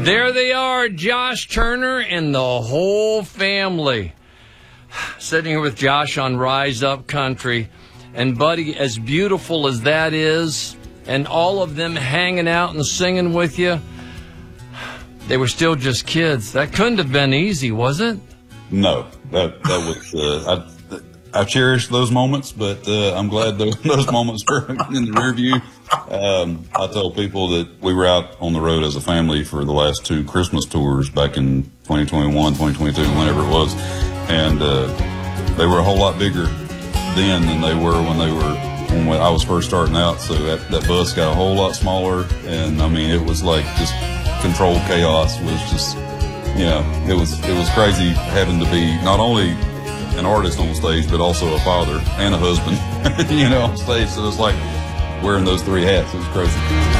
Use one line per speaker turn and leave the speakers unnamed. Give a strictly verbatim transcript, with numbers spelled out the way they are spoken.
There they are, Josh Turner and the whole family. Sitting here with Josh on Rise Up Country. And, buddy, as beautiful as that is, and all of them hanging out and singing with you, they were still just kids. That couldn't have been easy, was it?
No, that that was. Uh, I I cherish those moments, but uh, I'm glad those, those moments were in the rear view. Um, I told people that we were out on the road as a family for the last two Christmas tours back in twenty twenty-one, twenty twenty-two, whenever it was, and uh, they were a whole lot bigger then than they were when they were when I was first starting out. So that that bus got a whole lot smaller, and I mean it was like just controlled chaos. Was just you know it was it was crazy having to be not only an artist on stage but also a father and a husband, you know, on stage. So it's like wearing those three hats. It was crazy.